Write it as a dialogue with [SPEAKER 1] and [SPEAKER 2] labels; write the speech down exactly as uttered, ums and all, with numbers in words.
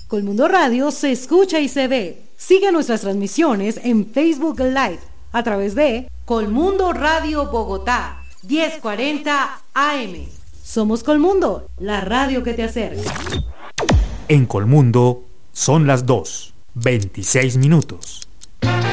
[SPEAKER 1] Colmundo Radio se escucha y se ve. Sigue nuestras transmisiones en Facebook Live a través de Colmundo Radio Bogotá, diez cuarenta A M. Somos Colmundo, la radio que te acerca.
[SPEAKER 2] En Colmundo son las dos, veintiséis minutos.